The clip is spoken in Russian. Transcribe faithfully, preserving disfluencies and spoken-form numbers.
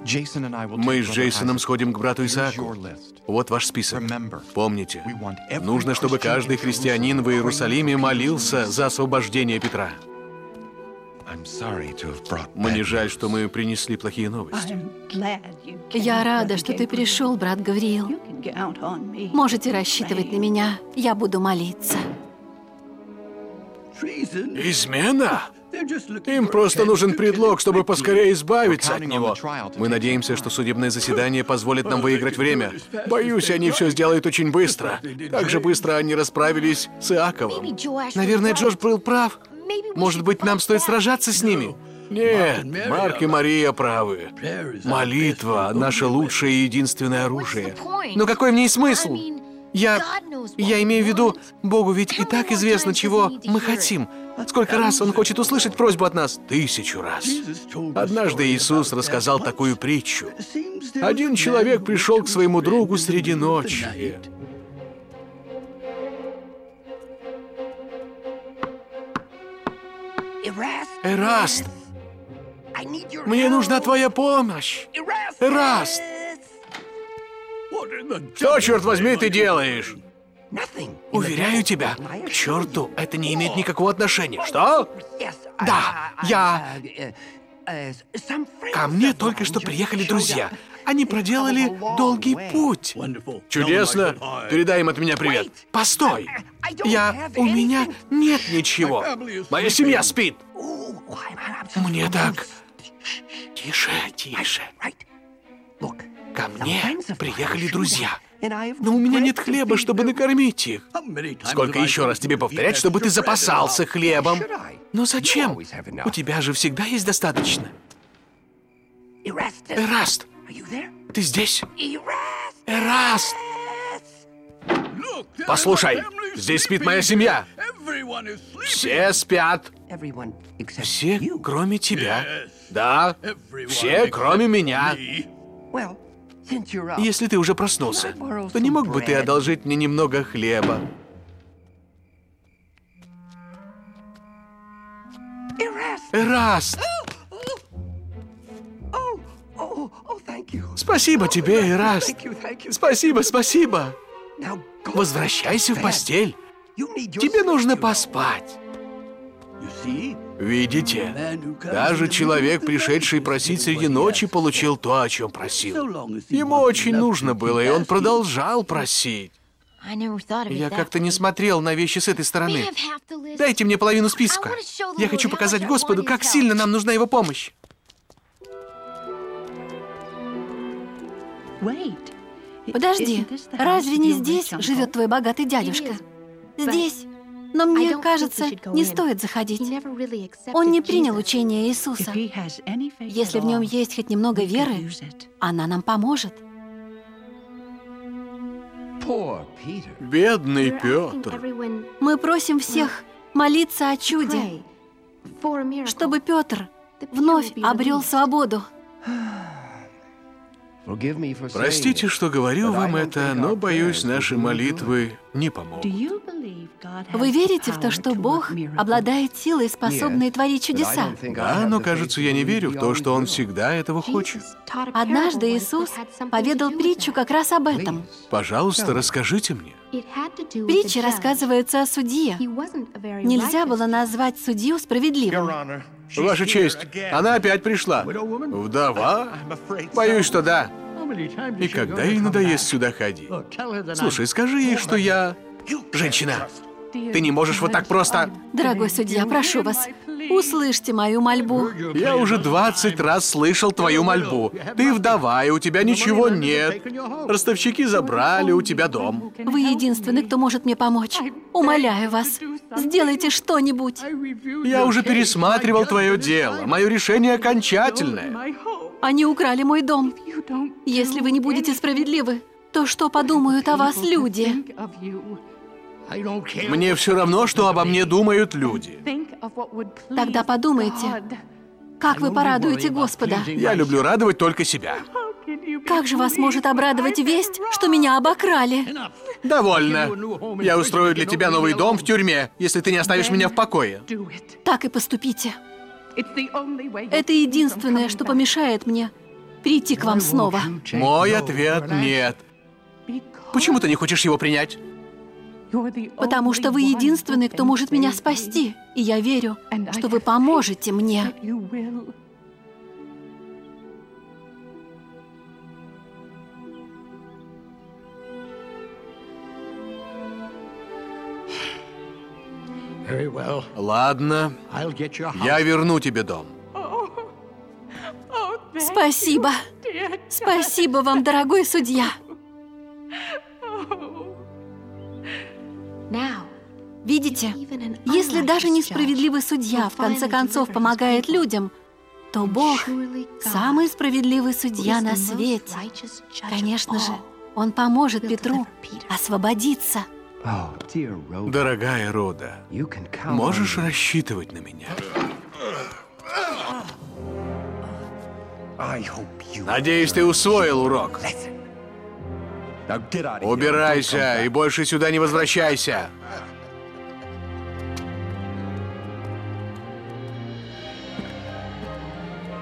Мы с Джейсоном сходим к брату Исааку. Вот ваш список. Помните, нужно, чтобы каждый христианин в Иерусалиме молился за освобождение Петра. Мне жаль, что мы принесли плохие новости. Я рада, что ты пришел, брат Гавриил. Можете рассчитывать на меня. Я буду молиться. Измена? Им просто нужен предлог, чтобы поскорее избавиться от него. Мы надеемся, что судебное заседание позволит нам выиграть время. Боюсь, они все сделают очень быстро. Так же быстро они расправились с Иаковом. Наверное, Джош был прав. Может быть, нам стоит сражаться с ними? Нет, Марк и Мария правы. Молитва — наше лучшее и единственное оружие. Но какой в ней смысл? Я... Я имею в виду, Богу ведь и так известно, чего мы хотим. Сколько раз Он хочет услышать просьбу от нас? Тысячу раз. Однажды Иисус рассказал такую притчу. Один человек пришел к своему другу среди ночи. Эраст, мне нужна твоя помощь. Эраст! Что, черт возьми, ты делаешь? Уверяю тебя, к черту это не имеет никакого отношения. Что? Да, я... Ко мне только что приехали друзья. Они проделали долгий путь. Чудесно. Передай им от меня привет. Постой. Я... У меня нет ничего. Моя семья спит. Мне так... Тише, тише. Ко мне приехали друзья. Но у меня нет хлеба, чтобы накормить их. Сколько еще раз тебе повторять, чтобы ты запасался хлебом? Но зачем? У тебя же всегда есть достаточно. Эраст, ты здесь? Эраст! Послушай, здесь спит моя семья. Все спят. Все, кроме тебя. Да, все, кроме меня. Если ты уже проснулся, то не мог бы ты одолжить мне немного хлеба? Эраст! Спасибо тебе, Эраст! Спасибо, спасибо! Возвращайся в постель. Тебе нужно поспать. Видите? Даже человек, пришедший просить среди ночи, получил то, о чем просил. Ему очень нужно было, и он продолжал просить. Я как-то не смотрел на вещи с этой стороны. Дайте мне половину списка. Я хочу показать Господу, как сильно нам нужна Его помощь. Подожди, разве не здесь живет твой богатый дядюшка? Здесь. Но мне кажется, не стоит заходить. Он не принял учение Иисуса. Если в нем есть хоть немного веры, она нам поможет. Бедный Петр. Мы просим всех молиться о чуде, чтобы Петр вновь обрел свободу. Простите, что говорю вам это, но, боюсь, наши молитвы не помогут. Вы верите в то, что Бог обладает силой, способной творить чудеса? Да, но, кажется, я не верю в то, что Он всегда этого хочет. Однажды Иисус поведал притчу как раз об этом. Пожалуйста, расскажите мне. Притча рассказывается о судье. Нельзя было назвать судью справедливым. Ваша честь, она опять пришла. Вдова? Боюсь, что да. И когда ей надоест сюда ходить? Слушай, скажи ей, что я... Женщина, ты не можешь вот так просто... Дорогой судья, прошу вас, услышьте мою мольбу. Я уже двадцать раз слышал твою мольбу. Ты вдова, и у тебя ничего нет. Ростовщики забрали у тебя дом. Вы единственный, кто может мне помочь. Умоляю вас, сделайте что-нибудь. Я уже пересматривал твое дело. Мое решение окончательное. Они украли мой дом. Если вы не будете справедливы, то что подумают о вас люди? Мне все равно, что обо мне думают люди. Тогда подумайте, как вы порадуете Господа. Я люблю радовать только себя. Как же вас может обрадовать весть, что меня обокрали? Довольно. Я устрою для тебя новый дом в тюрьме, если ты не оставишь меня в покое. Так и поступите. Это единственное, что помешает мне прийти к вам снова? Мой ответ — нет. Почему ты не хочешь его принять? Потому что вы единственный, кто может меня спасти. И я верю, что вы поможете мне. Ладно, я верну тебе дом. Спасибо. Спасибо вам, дорогой судья. Видите, если даже несправедливый судья в конце концов помогает людям, то Бог — самый справедливый судья на свете. Конечно же, Он поможет Петру освободиться. Дорогая Рода, можешь рассчитывать на меня. Надеюсь, ты усвоил урок. Убирайся и больше сюда не возвращайся.